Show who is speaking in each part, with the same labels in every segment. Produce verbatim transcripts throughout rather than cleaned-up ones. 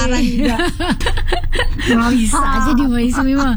Speaker 1: sekarang juga.
Speaker 2: Bisa aja di Mbak Ismi mah.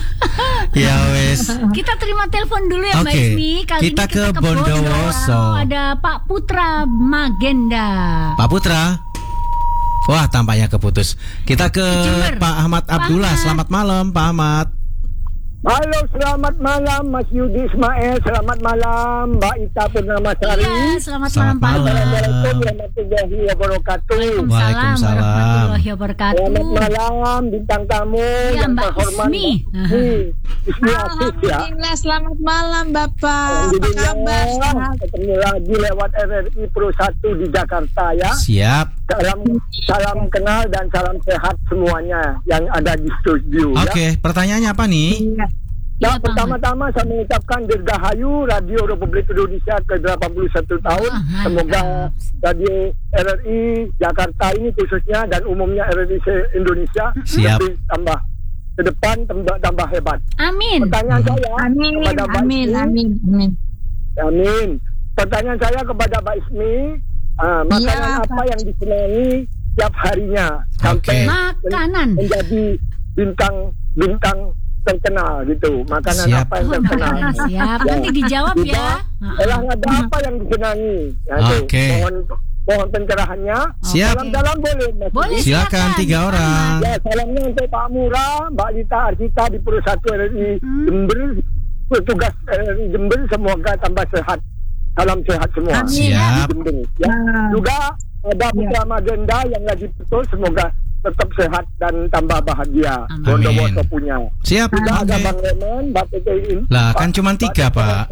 Speaker 3: Ya wes.
Speaker 2: Kita terima telepon dulu ya Mbak
Speaker 3: Oke,
Speaker 2: Ismi. Kali
Speaker 3: kita
Speaker 2: ini kita
Speaker 3: ke
Speaker 2: ke
Speaker 3: Bondowoso.
Speaker 2: Ada Pak Putra Magenda.
Speaker 3: Pak Putra. Wah, tampaknya keputus. Kita ke
Speaker 2: Jember.
Speaker 3: Pak Ahmad
Speaker 2: Pak
Speaker 3: Abdullah.
Speaker 2: Ahmad.
Speaker 3: Selamat malam, Pak Ahmad.
Speaker 4: Halo, selamat malam Mas Yudi Ismail. Selamat malam Mbak Ita Purnamasari.
Speaker 2: Iya, selamat,
Speaker 3: Selamat
Speaker 2: malam Pak.
Speaker 3: malam.
Speaker 4: Assalamualaikum warahmatullahi wabarakatuh.
Speaker 2: Waalaikumsalam
Speaker 3: Waalaikumsalam.
Speaker 2: warahmatullahi wabarakatuh.
Speaker 4: Selamat malam bintang tamu
Speaker 2: Ya,
Speaker 4: yang
Speaker 2: Mbak
Speaker 4: terhormat.
Speaker 2: Ismi.
Speaker 4: Ismi, Ismi Afif ya.
Speaker 1: Alhamdulillah, selamat malam Bapak. Apa kabar?
Speaker 4: Alhamdulillah, ketemu lagi lewat R R I Pro satu di Jakarta ya.
Speaker 3: Siap.
Speaker 4: Salam salam kenal dan salam sehat semuanya yang ada di studio ya.
Speaker 3: Oke, pertanyaannya apa nih?
Speaker 1: Iya.
Speaker 4: Nah,
Speaker 2: Iya, Pak
Speaker 4: pertama-tama saya mengucapkan dirgahayu Radio Republik Indonesia ke delapan puluh satu tahun.
Speaker 2: Wah, mantap.
Speaker 4: Semoga Radio R R I Jakarta ini khususnya dan umumnya R R I Indonesia
Speaker 3: Siap.
Speaker 4: lebih tambah ke depan tambah, tambah hebat.
Speaker 2: Amin.
Speaker 4: Pertanyaan
Speaker 3: Mhm.
Speaker 4: saya
Speaker 1: Amin,
Speaker 4: kepada Mbak
Speaker 1: amin,
Speaker 4: Ismi.
Speaker 1: amin, amin.
Speaker 4: Amin. Pertanyaan saya kepada Mbak Ismi, uh, makanan
Speaker 1: Iya,
Speaker 4: apa
Speaker 1: Pak.
Speaker 4: yang disenangi tiap harinya sampai
Speaker 3: Oke.
Speaker 2: Makanan.
Speaker 4: menjadi bintang bintang terkenal gitu. Makanan
Speaker 3: Siap.
Speaker 4: apa yang
Speaker 2: Oh,
Speaker 4: terkenal?
Speaker 2: makanan. Siap. Nanti dijawab ya.
Speaker 4: Olahraga apa yang disenangi? Ya, tuh.
Speaker 3: Oke.
Speaker 4: Mohon mohon pencerahannya.
Speaker 3: Siap.
Speaker 4: Salam-salam boleh, Mas.
Speaker 2: Boleh.
Speaker 3: Silakan tiga orang.
Speaker 4: Ya, salamnya untuk Pak Murah, Mbak Lita Arsita di Pro satu R R I
Speaker 2: Hmm.
Speaker 4: Jember, petugas R R I Jember semoga tambah sehat. Salam sehat semua.
Speaker 1: Amin.
Speaker 3: Siap.
Speaker 4: Di Jember, ya.
Speaker 1: Nah.
Speaker 4: Juga ada Putra Magenda yang lagi betul, semoga tetap sehat dan tambah bahagia.
Speaker 2: Amin.
Speaker 4: Bondowoso punya.
Speaker 3: Siap.
Speaker 4: Juga ada
Speaker 3: Oke.
Speaker 4: Bang Leman, Mbak P T I.
Speaker 3: Lah, kan cuma tiga, Pak.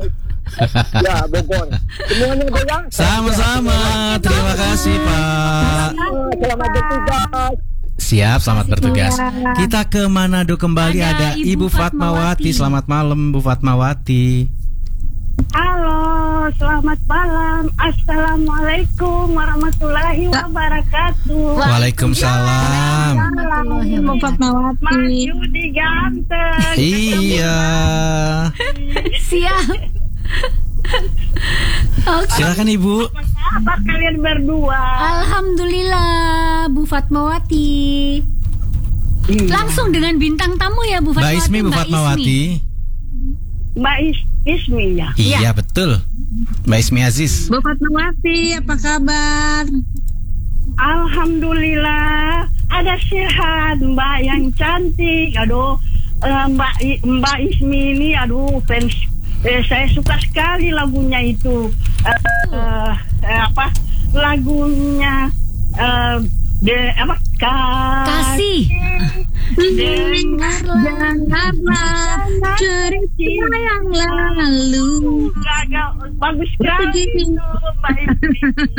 Speaker 4: Ya, Bogor. Semuanya goyang.
Speaker 3: Sama-sama. Terima kasih, Pak.
Speaker 4: Selamat bertugas.
Speaker 3: Siap, selamat bertugas. Kita ke Manado kembali.
Speaker 2: Ada
Speaker 3: Ada
Speaker 2: Ibu
Speaker 3: Ibu Fatmawati.
Speaker 2: Fatmawati.
Speaker 3: Selamat malam, Bu Fatmawati.
Speaker 5: Halo, selamat malam. Assalamualaikum warahmatullahi wabarakatuh.
Speaker 3: Waalaikumsalam.
Speaker 2: Warahmatullahi
Speaker 1: Ibu
Speaker 2: wabarakatuh.
Speaker 5: Mas
Speaker 1: Fatmawati.
Speaker 5: Yudi ganteng.
Speaker 3: Iya.
Speaker 2: Siap. Oke.
Speaker 3: Silakan Ibu.
Speaker 5: Apa kalian berdua?
Speaker 2: Alhamdulillah Bu Fatmawati. Langsung dengan bintang tamu ya Bu
Speaker 3: Mbak
Speaker 2: Fatmawati.
Speaker 3: Ismi, Bu
Speaker 2: Mbak
Speaker 3: Fatmawati.
Speaker 5: Mbak Is- Ismi ya.
Speaker 3: Iya, betul. Mbak Ismi Aziz.
Speaker 1: Bu Fatmawati, apa kabar?
Speaker 5: Alhamdulillah. Ada sehat Mbak yang cantik. Aduh, eh, Mbak I- Mbak Ismi ini, aduh fans. Eh, saya suka sekali lagunya itu. Eh, eh, eh, apa? Lagunya eh, de apa? Ka-
Speaker 2: Kasih.
Speaker 5: Dengarlah.
Speaker 1: Dengarlah cerita yang lalu.
Speaker 5: Gagal. Bagus sekali itu Mbak Ismi.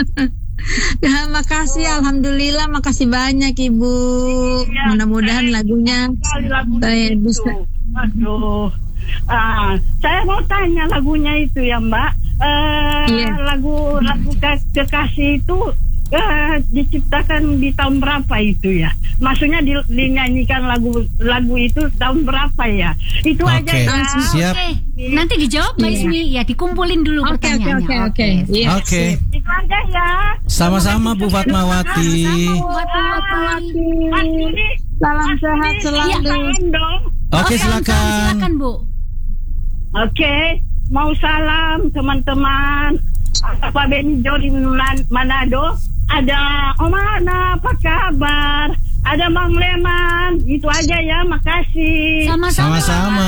Speaker 1: Ya, makasih, alhamdulillah, makasih banyak Ibu.
Speaker 5: Ya,
Speaker 1: Mudah-mudahan
Speaker 5: saya
Speaker 1: lagunya
Speaker 5: sekali lagu
Speaker 1: saya
Speaker 5: itu.
Speaker 1: bisa.
Speaker 5: Aduh. Ah, saya mau tanya lagunya itu ya Mbak. Eh,
Speaker 1: Iya.
Speaker 5: Lagu lagu Ke- Kekasih itu eh, diciptakan di tahun berapa itu ya? Maksudnya di, dinyanyikan lagu lagu itu tahun berapa ya? Itu
Speaker 3: Oke.
Speaker 5: aja ya.
Speaker 3: Siap.
Speaker 2: Oke. Nanti dijawab Mbak
Speaker 1: Iya.
Speaker 2: Ismi. Ya dikumpulin dulu
Speaker 1: Oke, oke,
Speaker 2: pertanyaannya.
Speaker 1: oke, oke. Iya.
Speaker 3: Oke.
Speaker 5: Itu aja ya.
Speaker 3: Sama-sama Bu Fatmawati.
Speaker 2: Bu Fatmawati.
Speaker 5: Mas Yudi,
Speaker 1: Salam
Speaker 5: Mas
Speaker 1: sehat
Speaker 5: Yudi,
Speaker 1: selalu.
Speaker 5: silakan dong.
Speaker 3: Oke, silakan.
Speaker 2: Silakan Bu.
Speaker 5: Oke, mau salam teman-teman. Pak Benijo di Man- Manado. Ada Om Ana, apa kabar? Ada Bang Leman. Itu aja ya, makasih.
Speaker 2: Sama-sama.
Speaker 3: Sama-sama.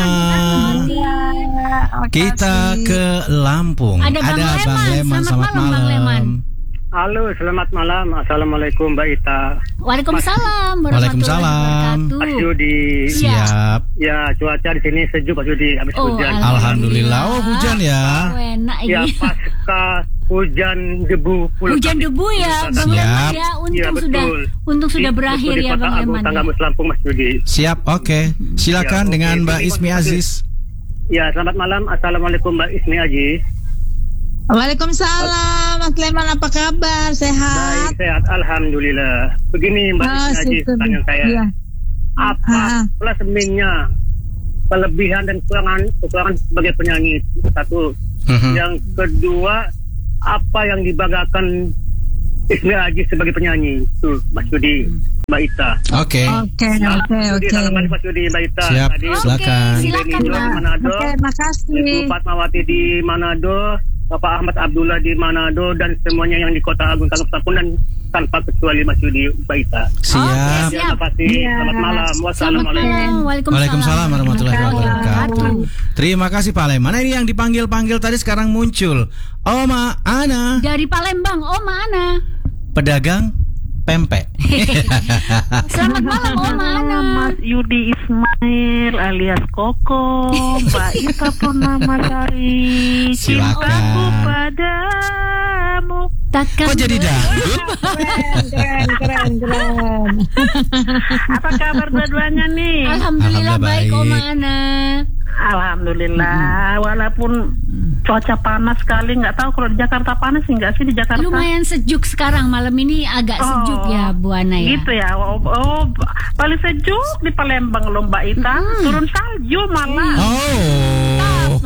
Speaker 1: Makasih.
Speaker 3: Kita ke Lampung.
Speaker 2: Ada Bang Leman. Selamat malam, Bang Leman.
Speaker 4: Halo, selamat malam. Assalamualaikum Mbak Ita.
Speaker 2: Waalaikumsalam
Speaker 3: Waalaikumsalam.
Speaker 2: warahmatullahi
Speaker 4: Mas
Speaker 2: wabarakatuh.
Speaker 4: Yudi.
Speaker 3: Siap.
Speaker 4: Ya, cuaca di sini sejuk Mas Yudi, habis
Speaker 2: Oh,
Speaker 4: hujan.
Speaker 3: Alhamdulillah. Oh, hujan ya.
Speaker 2: Oh, enak
Speaker 4: Ya,
Speaker 2: ini.
Speaker 4: pasca hujan debu pulau
Speaker 2: Hujan
Speaker 4: Kami.
Speaker 2: debu ya,
Speaker 4: Siap.
Speaker 2: Bang Leman ya. Untung
Speaker 4: Iya,
Speaker 2: sudah
Speaker 4: betul.
Speaker 2: untung sudah
Speaker 4: Di-
Speaker 2: berakhir
Speaker 4: betul, di
Speaker 2: ya
Speaker 4: Kota
Speaker 2: Bang
Speaker 4: Agung,
Speaker 2: Leman.
Speaker 4: Tanggamus Lampung Mas Yudi.
Speaker 3: Siap. Oke. Silakan
Speaker 4: Ya, oke.
Speaker 3: dengan Mbak
Speaker 4: Terima
Speaker 3: Ismi
Speaker 4: kasih.
Speaker 3: Aziz.
Speaker 4: Ya, selamat malam. Assalamualaikum Mbak Ismi Aziz.
Speaker 1: Waalaikumsalam, Mas Leman, apa kabar? Sehat?
Speaker 4: Baik, sehat. Alhamdulillah. Begini Mbak
Speaker 1: Ah,
Speaker 4: Ismi Aziz,
Speaker 1: syukur.
Speaker 4: pertanyaan saya.
Speaker 1: Iya.
Speaker 4: Apa
Speaker 1: Ah.
Speaker 4: plus minusnya, kelebihan dan kekurangan kekurangan sebagai penyanyi? Satu.
Speaker 3: Mhm.
Speaker 4: Yang kedua, apa yang dibanggakan Ismi Aziz sebagai penyanyi? Tuh, Mas Yudi. Mbak Ita.
Speaker 3: Oke.
Speaker 1: Oke, oke, oke.
Speaker 4: Salam Mas Yudi, Mbak Ita.
Speaker 3: Siap,
Speaker 4: Tadi
Speaker 3: silakan.
Speaker 2: Oke, silakan,
Speaker 4: Benny
Speaker 2: Mbak.
Speaker 4: di Manado,
Speaker 1: Oke,
Speaker 4: Ibu
Speaker 1: makasih.
Speaker 4: Fatmawati di Manado, Bapak Ahmad Abdullah di Manado, dan semuanya yang di Kota Agung Tangkup dan tanpa kecuali Mas Yudi, Mbak Ita.
Speaker 3: Siap.
Speaker 2: Oke,
Speaker 4: Terima kasih.
Speaker 1: Iya.
Speaker 4: Selamat malam.
Speaker 2: Selamat
Speaker 4: Wassalamualaikum.
Speaker 2: malam. Waalaikumsalam.
Speaker 3: Waalaikumsalam warahmatullahi wabarakatuh.
Speaker 2: Wabarakatuh.
Speaker 3: Terima kasih Pak Lem. Mana ini yang dipanggil-panggil tadi sekarang muncul? Oma Ana,
Speaker 2: Dari Palembang, oh mana?
Speaker 3: pedagang pempek.
Speaker 2: Selamat malam, oh mana?
Speaker 6: Mas Yudi Ismail alias Koko, Mbak Ita Purnamasari,
Speaker 3: Silakan.
Speaker 6: cintaku padamu.
Speaker 2: Takkan
Speaker 3: Kok jadi dangdut?
Speaker 1: Keren, keren, keren.
Speaker 6: Apa kabar dua-duanya nih?
Speaker 2: Alhamdulillah,
Speaker 3: Alhamdulillah
Speaker 2: baik,
Speaker 3: baik.
Speaker 2: oh mana?
Speaker 6: Alhamdulillah, walaupun cuaca panas sekali, nggak tahu kalau di Jakarta panas sih nggak sih di Jakarta?
Speaker 2: Lumayan sejuk sekarang, malam ini agak
Speaker 6: Oh,
Speaker 2: sejuk ya Bu Ana ya.
Speaker 6: Gitu ya, oh, oh, paling sejuk di Palembang loh Mbak Ita, turun salju malah.
Speaker 3: Oh.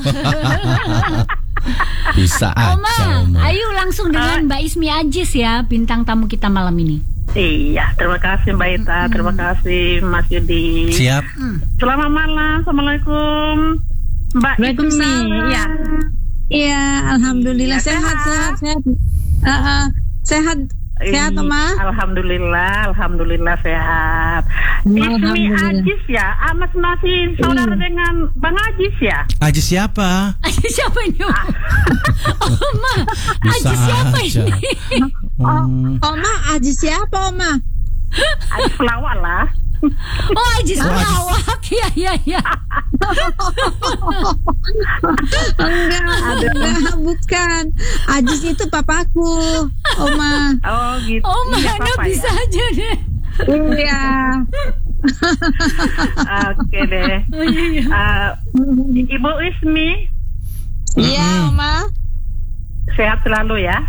Speaker 3: Bisa aja,
Speaker 2: Oma,
Speaker 3: Oma.
Speaker 2: ayo langsung dengan Mbak Ismi Ajis ya, bintang tamu kita malam ini.
Speaker 6: Iya, terima kasih Mbak Ita, terima kasih Mas Yudi.
Speaker 3: Siap.
Speaker 6: Selamat malam, Assalamualaikum Mbak Ismi.
Speaker 1: Waalaikumsalam.
Speaker 6: Iya,
Speaker 1: Iya, alhamdulillah
Speaker 6: Iya,
Speaker 1: sehat,
Speaker 6: sehat.
Speaker 1: sehat, sehat. Uh, uh, sehat, sehat,
Speaker 6: Iya,
Speaker 1: Oma.
Speaker 6: Alhamdulillah, alhamdulillah sehat. Ismi
Speaker 1: Alhamdulillah.
Speaker 6: Ajis ya, Amas masih saudara dengan Bang Ajis ya?
Speaker 3: Aji siapa?
Speaker 2: Ajis siapa ini? Oma,
Speaker 3: Bisa
Speaker 2: Ajis siapa
Speaker 3: aja.
Speaker 2: ini?
Speaker 3: Hmm.
Speaker 1: Oma, Aji siapa, Oma?
Speaker 6: Ajis pelawak lah.
Speaker 2: Oh, Ajis
Speaker 3: Oh, Ajis.
Speaker 2: pelawak. Ya, ya, ya.
Speaker 1: Enggak, enggak, bukan. Ajis itu papaku, Oma.
Speaker 6: Oh gitu.
Speaker 2: Oh,
Speaker 6: Iya,
Speaker 2: mana
Speaker 6: Papa,
Speaker 2: bisa
Speaker 6: ya?
Speaker 2: aja deh.
Speaker 1: Iya.
Speaker 6: Oke deh.
Speaker 2: Oh, iya, iya.
Speaker 6: Ah, Ibu Ismi
Speaker 1: Iya, Oma.
Speaker 6: sehat selalu ya.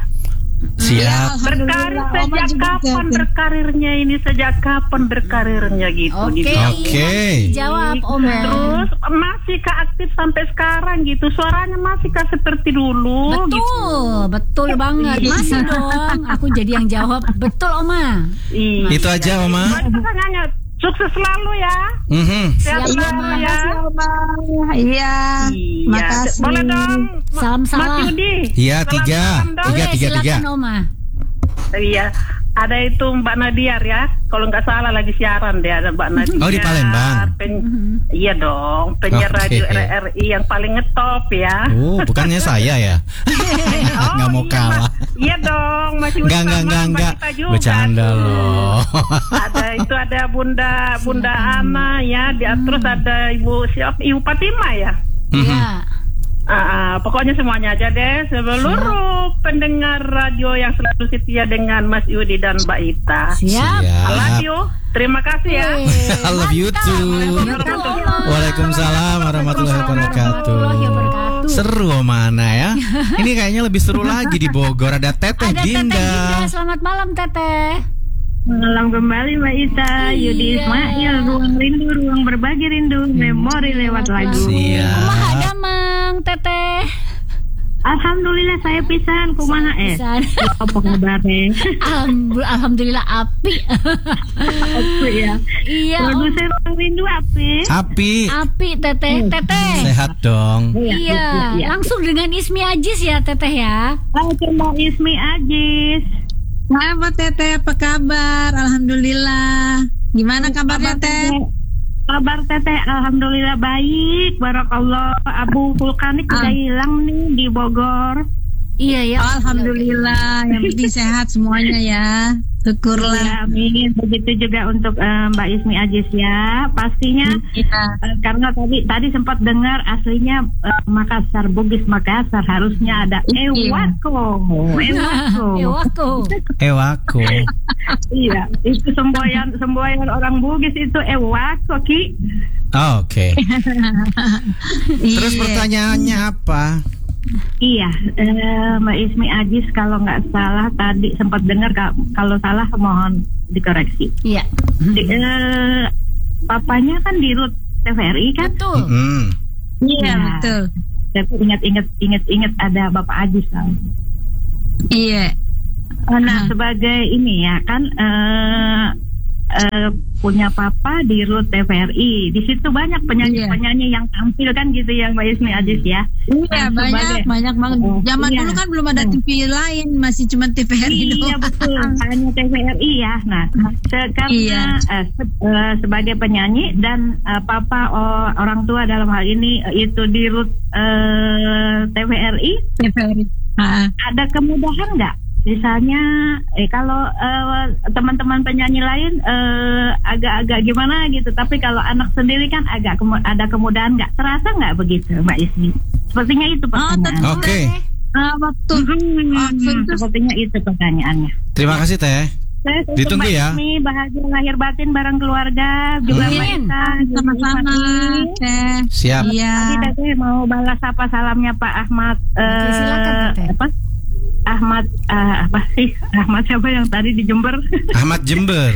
Speaker 3: Siap.
Speaker 6: Berkarir
Speaker 1: Alhamdulillah, Oma
Speaker 6: sejak
Speaker 1: juga
Speaker 6: kapan
Speaker 1: sehat.
Speaker 6: berkarirnya ini? Sejak kapan berkarirnya gitu?
Speaker 2: Oke,
Speaker 6: gitu.
Speaker 3: Oke.
Speaker 2: Jawab Oma.
Speaker 6: Terus masihkah aktif sampai sekarang gitu? Suaranya masihkah seperti dulu?
Speaker 2: Betul,
Speaker 6: Gitu?
Speaker 2: betul banget. Masih dong. Aku jadi yang jawab. Betul, Oma.
Speaker 6: Iya.
Speaker 3: Itu aja, Oma.
Speaker 6: Pertanyaannya, sukses selalu ya.
Speaker 3: Mhm.
Speaker 6: Sehat
Speaker 2: Siap,
Speaker 6: selalu
Speaker 2: Oma.
Speaker 6: ya.
Speaker 1: Oma. Iya.
Speaker 6: Iya.
Speaker 1: Makasih.
Speaker 6: Boleh dong. Ma-
Speaker 2: Salam-salam.
Speaker 6: Mas Yudi.
Speaker 3: Iya,
Speaker 6: Salam
Speaker 3: tiga.
Speaker 6: salam dong.
Speaker 3: Tiga,
Speaker 2: Oke,
Speaker 3: tiga, tiga.
Speaker 2: silakan Oma.
Speaker 6: Iya. Ada itu Mbak Nadiar ya. Kalau nggak salah lagi siaran deh, ada Mbak Nadiar.
Speaker 3: Oh, di Palembang.
Speaker 6: Pen- Iya dong, penyiar
Speaker 3: Oke.
Speaker 6: radio R R I yang paling ngetop ya.
Speaker 3: Oh, bukannya saya ya? Nggak mau
Speaker 6: iya,
Speaker 3: kalah.
Speaker 6: Mas. Iya dong, masih
Speaker 3: Enggak, enggak, enggak, enggak. Bercanda loh.
Speaker 6: Ada itu ada Bunda Bunda Ana ya, dia terus ada Ibu siapa? Ibu Fatima ya.
Speaker 3: Mhm.
Speaker 2: Ya.
Speaker 6: Ah, ah, pokoknya semuanya aja deh, seluruh pendengar radio yang selalu setia dengan Mas Yudi dan Mbak Ita.
Speaker 2: Siap.
Speaker 6: I love you. Terima kasih ya.
Speaker 3: I love you too.
Speaker 2: Betul, Oma.
Speaker 3: Waalaikumsalam warahmatullahi wabarakatuh.
Speaker 2: Warahmatullahi wabarakatuh.
Speaker 3: Seru mana ya? Ini kayaknya lebih seru lagi di Bogor. Ada Teteh
Speaker 2: Ada Teteh
Speaker 3: Ginda.
Speaker 2: Ginda. Selamat malam, Teteh.
Speaker 5: Malam kembali Mbak Ita, Yudi
Speaker 2: Iya.
Speaker 5: Ismail, ruang rindu, ruang berbagi rindu, memori lewat lagu.
Speaker 3: Siap.
Speaker 2: Kumaha ada Mang Teteh?
Speaker 5: Alhamdulillah saya pisan kumaha eh.
Speaker 2: Pisan.
Speaker 5: Apa kabarnya?
Speaker 2: Alhamdulillah, Alhamdulillah api.
Speaker 5: Apa ya?
Speaker 2: Iya, Om.
Speaker 5: Produser ruang rindu apa?
Speaker 3: Api.
Speaker 2: Api Teteh, Teteh.
Speaker 3: Sehat dong.
Speaker 2: Iya, langsung dengan Ismi Ajis ya Teteh ya.
Speaker 5: Oke Mbak Ismi Ajis.
Speaker 1: Apa Teteh, apa kabar? Alhamdulillah. Gimana kabarnya Teh?
Speaker 5: Kabar Teteh alhamdulillah baik. Barakallah. Abu vulkanik
Speaker 1: Ah.
Speaker 5: udah hilang nih di Bogor.
Speaker 2: Iya ya.
Speaker 1: Alhamdulillah. Yang penting sehat semuanya ya. Syukurlah.
Speaker 5: Ya, amin. Begitu juga untuk eh, Mbak Ismi Ajis ya. Pastinya
Speaker 1: Iya.
Speaker 5: eh, karena tadi tadi sempat dengar aslinya eh, Makassar, Bugis Makassar, harusnya ada Ewako. Ewako.
Speaker 2: Ewako.
Speaker 3: Ewako.
Speaker 5: Iya, itu semboyan semboyan orang Bugis itu Ewako Ki.
Speaker 3: Oh, Oke. Terus
Speaker 1: Iya.
Speaker 3: pertanyaannya apa?
Speaker 5: Iya, eh, Mbak Ismi Ajis kalau nggak salah tadi sempat dengar ka- kalau salah mohon dikoreksi.
Speaker 2: Iya.
Speaker 5: Di, eh, papanya kan di Rut T V R I kan?
Speaker 2: Betul.
Speaker 3: Hmm.
Speaker 1: Iya,
Speaker 5: Iya.
Speaker 1: betul.
Speaker 5: Tapi ingat-ingat ingat-ingat ada Bapak Ajis kan.
Speaker 1: Iya.
Speaker 5: Nah,
Speaker 1: Hmm.
Speaker 5: sebagai ini ya kan eh,
Speaker 6: eh, punya papa di Rut T V R I. Di situ banyak penyanyi-penyanyi yang tampil kan gitu ya Mbak Ismi Aziz ya.
Speaker 1: Iya,
Speaker 6: Nah,
Speaker 1: banyak
Speaker 6: sebagai-
Speaker 1: banyak banget. Zaman
Speaker 6: Iya.
Speaker 1: dulu kan belum ada T V lain, masih cuma T V R I
Speaker 6: Iya
Speaker 1: doang.
Speaker 6: betul, hanya T V R I ya. Nah, sekarang
Speaker 1: Iya.
Speaker 6: eh, se- eh, sebagai penyanyi dan eh, papa oh, orang tua dalam hal ini eh, itu di Rut eh, T V R I,
Speaker 1: T V R I. Ah,
Speaker 6: ada kemudahan nggak? Misalnya, eh kalau eh, teman-teman penyanyi lain eh, agak-agak gimana gitu, tapi kalau anak sendiri kan agak kemu- ada kemudahan nggak? Terasa nggak begitu, Mbak Ismi? Sepertinya itu pertanyaan.
Speaker 1: tentu.
Speaker 3: Oke.
Speaker 1: ah, waktu
Speaker 6: Hmm,
Speaker 1: waktu itu
Speaker 6: sepertinya itu pertanyaannya.
Speaker 3: Terima kasih Teh.
Speaker 6: Saya untuk
Speaker 3: Ditunggu
Speaker 6: Mbak
Speaker 3: ya.
Speaker 6: Ismi bahagia lahir batin bareng keluarga juga Mbak
Speaker 2: Amin.
Speaker 6: Ita,
Speaker 1: sama-sama, Teh.
Speaker 3: Siap.
Speaker 1: Iya.
Speaker 6: Tadi Teteh mau balas apa salamnya Pak Ahmad eh,
Speaker 2: Oke, silakan, Teteh.
Speaker 6: apa? Ahmad eh, apa sih? Ahmad siapa yang tadi di Jember?
Speaker 3: Ahmad Jember.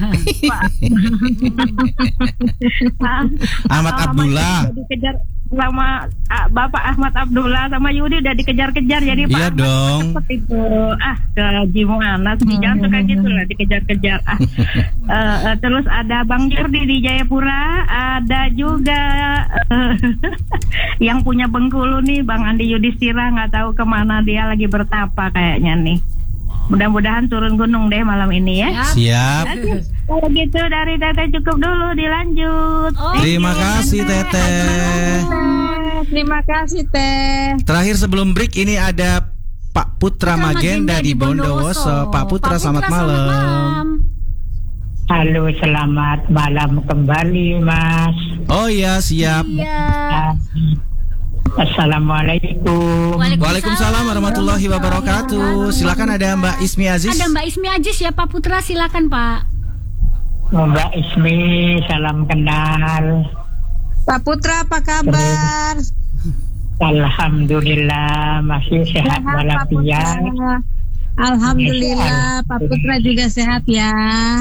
Speaker 6: Pak
Speaker 3: Ahmad
Speaker 6: Sama
Speaker 3: Abdullah.
Speaker 6: Yudi dikejar sama ah, Bapak Ahmad Abdullah sama Yudi udah dikejar-kejar jadi Pak
Speaker 3: Iya
Speaker 6: Ahmad
Speaker 3: dong.
Speaker 6: cepet itu ah ke gimana sih jangan suka gitu lah dikejar-kejar ah. Eh, eh, terus ada Bang Jordi di Jayapura, ada juga eh, yang punya Bengkulu nih Bang Andi Yudhistira, nggak tahu kemana dia lagi bertapa kayaknya nih. Mudah-mudahan turun gunung deh malam ini ya.
Speaker 3: Siap.
Speaker 6: Oke, kalau gitu dari Teteh cukup dulu, dilanjut.
Speaker 2: Oke.
Speaker 3: Terima kasih Teteh.
Speaker 1: Terima kasih, Teh.
Speaker 3: Terakhir sebelum break ini ada Pak Putra Magenda di Bondowoso. Pak Putra, selamat malam.
Speaker 7: Halo, selamat malam kembali, Mas.
Speaker 3: Oh iya, siap.
Speaker 2: Iya.
Speaker 7: Assalamualaikum.
Speaker 3: Waalaikumsalam warahmatullahi wabarakatuh. Silakan ada Mbak Ismi Aziz.
Speaker 2: Ada Mbak Ismi Aziz ya Pak Putra, silakan Pak.
Speaker 7: Mbak Ismi, salam kenal.
Speaker 1: Pak Putra, apa kabar?
Speaker 7: Alhamdulillah masih sehat
Speaker 1: Pak
Speaker 7: walafiat.
Speaker 1: Putra. Alhamdulillah, Pak Putra juga sehat ya.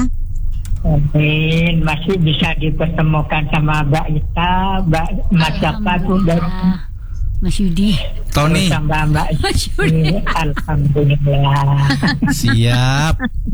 Speaker 7: Amin. Masih bisa dipertemukan sama Mbak Ita, Mbak Mas Japa tuh dan
Speaker 2: Alhamdulillah. Mas Yudi.
Speaker 3: Tony.
Speaker 7: sama Mbak
Speaker 2: Mas
Speaker 7: Ismi.
Speaker 2: Yudi.
Speaker 7: Alhamdulillah.
Speaker 3: Siap.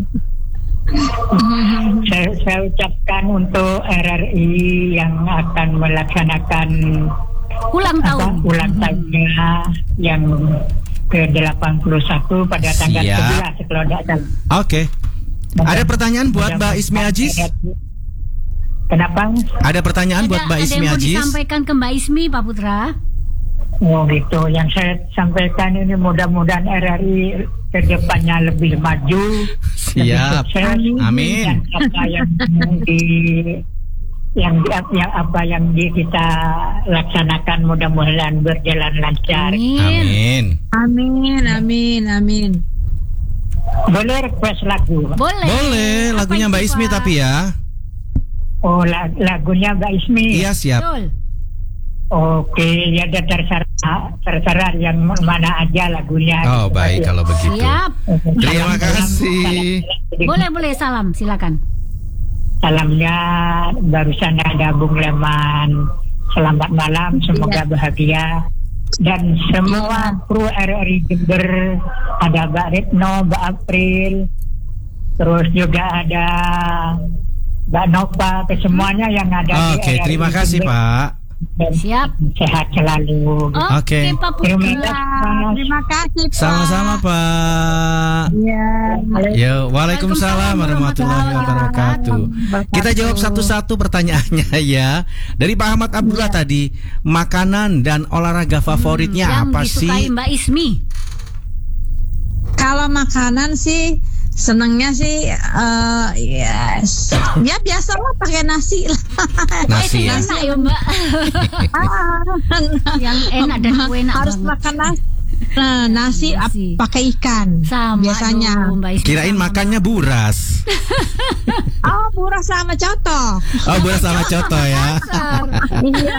Speaker 7: saya, saya ucapkan untuk R R I yang akan melaksanakan
Speaker 2: Ulang
Speaker 7: apa,
Speaker 2: tahun.
Speaker 7: ulang tahunnya yang ke delapan puluh satu pada tanggal
Speaker 3: Siap.
Speaker 7: sebelas kalau tidak salah.
Speaker 3: Oke. Ada pertanyaan buat Mbak Ismi Aziz?
Speaker 7: Kenapa?
Speaker 3: Ada pertanyaan buat Mbak
Speaker 2: ada
Speaker 3: Ismi
Speaker 2: yang mau
Speaker 3: Aziz?
Speaker 2: disampaikan ke Mbak Ismi Pak Putra?
Speaker 7: Oh gitu. Yang saya sampaikan ini mudah-mudahan R R I ke depannya lebih maju.
Speaker 3: Siap.
Speaker 7: Lebih sukses.
Speaker 3: Amin.
Speaker 7: Dan apa yang di yang di, yang apa yang di, kita laksanakan mudah-mudahan berjalan lancar.
Speaker 2: Amin.
Speaker 3: Amin.
Speaker 1: Amin, amin, amin.
Speaker 7: Boleh request lagu?
Speaker 2: Boleh.
Speaker 3: Boleh, lagunya
Speaker 2: Apa
Speaker 3: Mbak
Speaker 2: itu,
Speaker 3: Ismi
Speaker 2: Pak?
Speaker 3: tapi ya.
Speaker 7: Oh, la- lagunya Mbak Ismi.
Speaker 3: Iya, siap.
Speaker 2: Betul.
Speaker 7: Oke, ya ada terserah, terserah yang mana aja lagunya.
Speaker 3: Oh, baik kalau begitu.
Speaker 2: Siap.
Speaker 3: Terima kasih.
Speaker 2: Boleh, boleh salam, silakan.
Speaker 7: Salamnya barusan ada Bung Leman. Selamat malam, semoga bahagia. Dan semua kru R R I Jember, ada Mbak Retno, Mbak April, terus juga ada Mbak Nova, ke semuanya yang ada di
Speaker 3: Oke,
Speaker 7: R R I
Speaker 3: terima kasih
Speaker 7: Jember.
Speaker 3: Pak.
Speaker 7: Dan
Speaker 2: Siap.
Speaker 7: sehat selalu.
Speaker 3: Oke.
Speaker 2: Pak
Speaker 7: Terima
Speaker 2: Putra.
Speaker 7: kasih.
Speaker 1: Terima kasih, Pak.
Speaker 3: Sama-sama Pak.
Speaker 1: Ya.
Speaker 3: Yo, waalaikumsalam warahmatullahi wabarakatuh. Kita jawab satu-satu pertanyaannya ya. Dari Pak Ahmad Abdullah tadi, makanan dan olahraga favoritnya
Speaker 2: Yang
Speaker 3: apa
Speaker 2: disukai
Speaker 3: sih?
Speaker 2: Mbak Ismi.
Speaker 1: Kalau makanan sih senengnya sih eh yes. Ya biasa lah pakai nasi lah.
Speaker 3: Nasi ya.
Speaker 2: Enak ya Mbak. Yang enak dan enak
Speaker 1: Harus
Speaker 2: banget.
Speaker 1: makan nasi. Nah, nasi, ap-
Speaker 2: Nasi.
Speaker 1: pakai ikan
Speaker 2: Sama
Speaker 1: biasanya.
Speaker 2: dong, Mbak Ismi.
Speaker 3: Kirain
Speaker 2: Sama,
Speaker 3: makannya buras.
Speaker 1: Oh, buras sama coto.
Speaker 3: Oh, buras sama coto ya.
Speaker 1: Iya.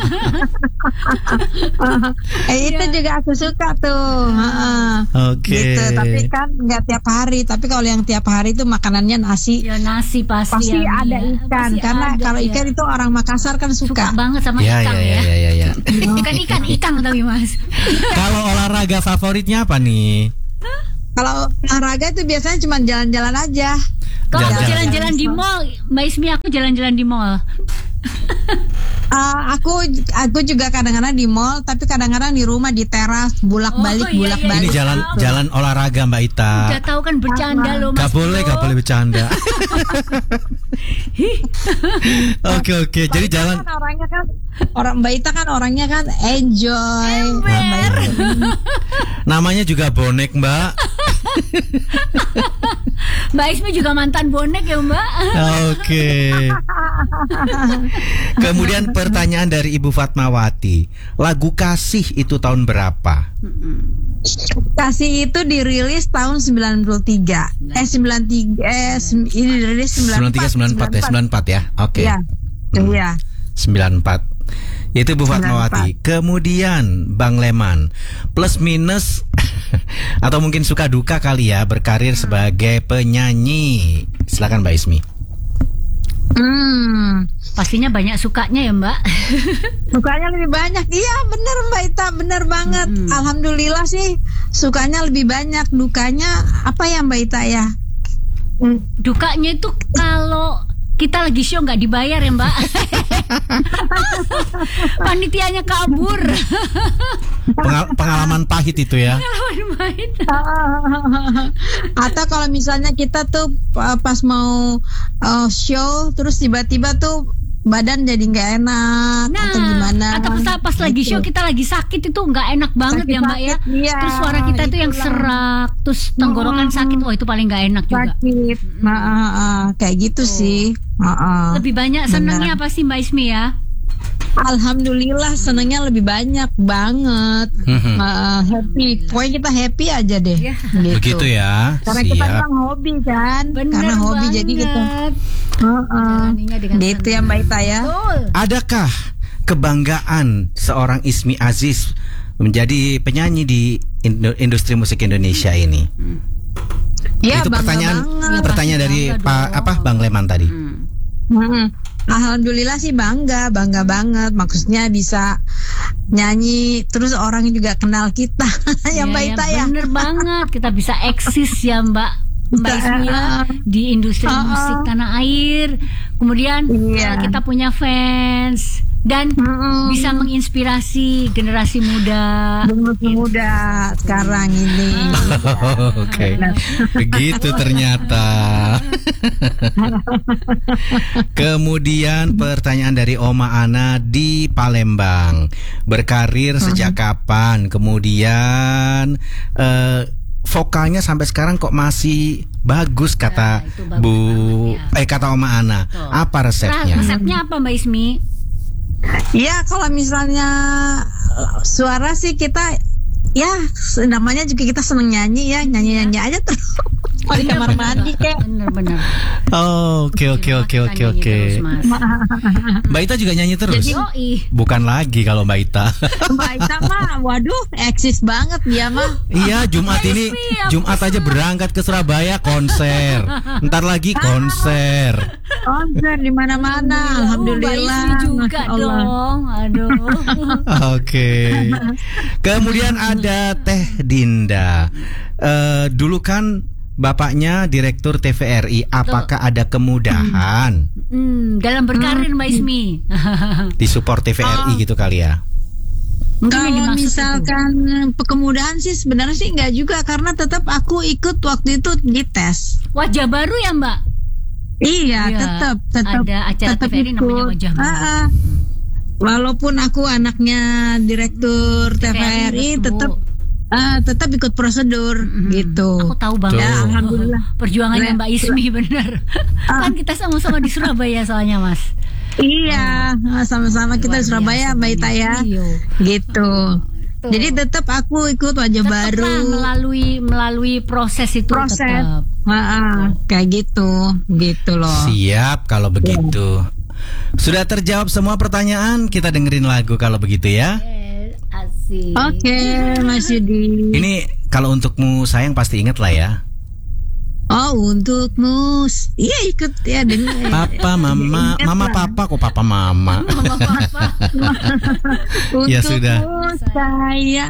Speaker 1: eh, itu juga aku suka tuh. Heeh.
Speaker 3: Oke.
Speaker 1: Gitu, tapi kan nggak tiap hari. Tapi kalau yang tiap hari itu makanannya nasi.
Speaker 2: Ya nasi pasti.
Speaker 1: Pasti
Speaker 2: ya,
Speaker 1: ada
Speaker 2: Mi, ya.
Speaker 1: ikan.
Speaker 2: Pasti
Speaker 1: Karena
Speaker 2: ada,
Speaker 1: kalau
Speaker 2: ya.
Speaker 1: ikan itu orang Makassar kan
Speaker 2: suka
Speaker 1: suka.
Speaker 2: banget sama
Speaker 3: Ya,
Speaker 2: ikan
Speaker 3: ya,
Speaker 2: ya.
Speaker 3: ya, ya, ya.
Speaker 2: Bukan ikan, ikan tapi Mas.
Speaker 3: Kalau olahraga favoritnya apa nih?
Speaker 1: Kalau olahraga itu biasanya cuma jalan-jalan aja.
Speaker 2: Kalau aku
Speaker 3: Jalan-jalan.
Speaker 2: jalan-jalan di mall, Mbak Ismi aku jalan-jalan di mall.
Speaker 1: Uh, aku aku juga kadang-kadang di mall, tapi kadang-kadang di rumah di teras bolak-balik
Speaker 2: Oh, iya,
Speaker 1: bolak-balik.
Speaker 3: Ini jalan jalan olahraga Mbak Ita.
Speaker 2: Udah tahu kan bercanda loh Mas.
Speaker 3: Gak boleh,
Speaker 2: Bro.
Speaker 3: gak boleh bercanda. Oke oke, jadi jalan.
Speaker 1: Kan orangnya kan orang Mbak Ita kan orangnya kan enjoy.
Speaker 2: Ember.
Speaker 3: Namanya juga bonek Mbak.
Speaker 2: Mbak Ismi juga mantan bonek ya Mbak.
Speaker 3: Oke. Kemudian pertanyaan dari Ibu Fatmawati, lagu Kasih itu tahun berapa?
Speaker 1: Kasih itu dirilis tahun sembilan puluh tiga. Eh sembilan puluh tiga eh sem- ini dirilis sembilan puluh empat.
Speaker 3: sembilan tiga, sembilan empat ya, sembilan empat ya. Oke.
Speaker 1: Iya. Iya.
Speaker 3: sembilan empat. Itu Bu Fatmawati. Kemudian Bang Leman, plus minus atau mungkin suka duka kali ya berkarir sebagai penyanyi. Silakan Mbak Ismi.
Speaker 1: Hmm.
Speaker 2: Pastinya banyak sukanya ya Mbak.
Speaker 1: Sukanya lebih banyak. Iya, bener Mbak Ita, bener banget.
Speaker 2: Mm-mm.
Speaker 1: Alhamdulillah sih sukanya lebih banyak. Dukanya apa ya Mbak Ita ya? Hmm.
Speaker 2: Dukanya itu kalau kita lagi show nggak dibayar ya Mbak. Panitianya kabur.
Speaker 3: Pengal- pengalaman pahit itu ya.
Speaker 1: Atau kalau misalnya kita tuh uh, pas mau uh, show terus tiba-tiba tuh badan jadi nggak enak
Speaker 2: Nah,
Speaker 1: atau gimana?
Speaker 2: atau pas, pas lagi
Speaker 1: Gitu.
Speaker 2: show kita lagi sakit itu nggak enak banget ya Mbak ya.
Speaker 1: Sakit-sakit, iya,
Speaker 2: Terus suara kita tuh yang
Speaker 1: itulah.
Speaker 2: serak, terus tenggorokan
Speaker 1: Hmm.
Speaker 2: sakit, wah itu paling nggak enak juga.
Speaker 1: sakit. Nah, uh, uh, kayak gitu sih. Uh, uh.
Speaker 2: Lebih banyak senangnya apa sih Mbak Ismi ya?
Speaker 1: Alhamdulillah senengnya lebih banyak banget.
Speaker 3: Mhm.
Speaker 1: Uh, happy, pokoknya kita happy aja deh.
Speaker 2: Ya.
Speaker 1: Gitu.
Speaker 3: Begitu ya.
Speaker 1: Karena kita
Speaker 3: Siap.
Speaker 1: memang hobi kan.
Speaker 2: Bener
Speaker 1: Karena hobi
Speaker 2: banget.
Speaker 1: jadi kita. Uh, uh.
Speaker 2: Jalaninya dengan
Speaker 1: Gitu ya
Speaker 2: senang.
Speaker 1: Mbak Ita ya.
Speaker 2: Betul.
Speaker 3: Adakah kebanggaan seorang Ismi Aziz menjadi penyanyi di indo- industri musik Indonesia ini?
Speaker 1: Ya,
Speaker 3: Itu
Speaker 1: bangga
Speaker 3: pertanyaan
Speaker 1: banget.
Speaker 3: pertanyaan dari
Speaker 2: Bangga
Speaker 3: Pak
Speaker 2: dong.
Speaker 3: apa Bang Leman tadi.
Speaker 2: Hmm.
Speaker 1: Mm-mm. Alhamdulillah sih bangga, bangga banget. Maksudnya bisa nyanyi, terus orang juga kenal kita, ya Mbak Ita ya.
Speaker 2: Bener banget, kita bisa eksis ya Mbak Mbak Ismi ya di industri
Speaker 1: Uh-uh.
Speaker 2: musik tanah air. Kemudian
Speaker 1: Iya.
Speaker 2: uh, kita punya fans dan
Speaker 1: Mm-mm.
Speaker 2: bisa menginspirasi generasi muda.
Speaker 1: Generasi muda sekarang ini.
Speaker 3: Oke, begitu ternyata. Kemudian pertanyaan dari Oma Ana di Palembang, berkarir sejak kapan? Kemudian eh, vokalnya sampai sekarang kok masih bagus kata
Speaker 2: Nah, itu bagus
Speaker 3: Bu,
Speaker 2: banget, ya.
Speaker 3: eh kata Oma Ana.
Speaker 2: Betul.
Speaker 3: Apa resepnya?
Speaker 2: Resepnya apa Mbak Ismi?
Speaker 1: Ya kalau misalnya suara sih kita, ya namanya juga kita seneng nyanyi ya, nyanyi-nyanyi aja terus. Oh, di kamar mandi kayak.
Speaker 2: Bener-bener.
Speaker 3: Oh, oke oke oke oke
Speaker 2: Nyanyi
Speaker 3: oke.
Speaker 2: terus, Mas.
Speaker 3: Mbak Ita juga nyanyi terus?
Speaker 2: Yoi.
Speaker 3: Bukan lagi kalau Mbak Ita.
Speaker 1: Mbak Ita mah, waduh, eksis banget dia mah.
Speaker 3: Iya, Jumat ini Jumat aja berangkat ke Surabaya konser. Ntar lagi konser.
Speaker 1: Konser di mana-mana, alhamdulillah.
Speaker 2: Mbak Ismi juga
Speaker 1: Masya Allah.
Speaker 2: dong. Aduh.
Speaker 3: Oke. Kemudian ada Teh Dinda. Eh, dulu kan bapaknya direktur T V R I. Apakah ada kemudahan
Speaker 2: Hmm, dalam berkarir Mbak Ismi.
Speaker 3: di support T V R I gitu kali ya?
Speaker 2: Mungkin yang
Speaker 1: Kalau
Speaker 2: dimaksud itu.
Speaker 1: misalkan kemudahan sih sebenarnya sih enggak juga, karena tetap aku ikut waktu itu di tes.
Speaker 2: Wajah baru ya Mbak?
Speaker 1: Iya,
Speaker 2: Iya,
Speaker 1: tetap tetap
Speaker 2: ada acara
Speaker 1: tetap
Speaker 2: T V R I namanya
Speaker 1: ikut.
Speaker 2: Wajah Baru.
Speaker 1: Ah, ah. Walaupun aku anaknya direktur T V R I,
Speaker 2: betul.
Speaker 1: tetap ah, tetap ikut prosedur gitu.
Speaker 2: Aku tahu banget.
Speaker 3: Tuh.
Speaker 1: Ya, alhamdulillah.
Speaker 2: Perjuangannya
Speaker 1: Le-
Speaker 2: Mbak Ismi bener.
Speaker 1: Ah.
Speaker 2: Kan kita sama-sama di Surabaya soalnya Mas.
Speaker 1: Iya, sama-sama kita di
Speaker 2: Luar
Speaker 1: Surabaya,
Speaker 2: biasa
Speaker 1: Mbak Ita ya.
Speaker 2: Iya.
Speaker 1: Gitu.
Speaker 2: Tuh.
Speaker 1: Jadi tetap aku ikut wajah
Speaker 2: Tetap
Speaker 1: baru.
Speaker 2: lah melalui melalui proses itu
Speaker 1: Proses.
Speaker 2: tetap.
Speaker 1: Ah, ah, kayak gitu, gitu loh.
Speaker 3: Siap kalau begitu. Sudah terjawab semua pertanyaan, kita dengerin lagu kalau begitu ya.
Speaker 2: Yes, asik.
Speaker 1: Oke, Mas Yudi.
Speaker 3: Ini kalau untukmu sayang pasti inget lah ya.
Speaker 1: Oh, untukmu. Iya, ikut ya dengar.
Speaker 3: Papa, mama,
Speaker 1: Ingat
Speaker 3: mama,
Speaker 1: lah.
Speaker 3: papa, kok papa, mama. Ya sudah.
Speaker 1: Untukmu saya.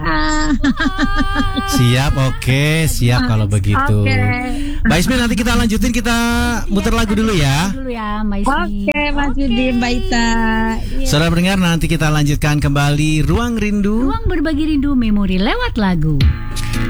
Speaker 3: Siap, oke, siap kalau begitu.
Speaker 1: Oke.
Speaker 3: Mbak Ismi, nanti kita lanjutin, kita muter lagu dulu ya.
Speaker 2: Dulu ya, Mbak Ismi.
Speaker 1: Oke, Mas Yudi, Mbak Ita. Iya.
Speaker 3: Saudara pendengar, nanti kita lanjutkan kembali Ruang Rindu.
Speaker 2: Ruang berbagi rindu memori lewat lagu.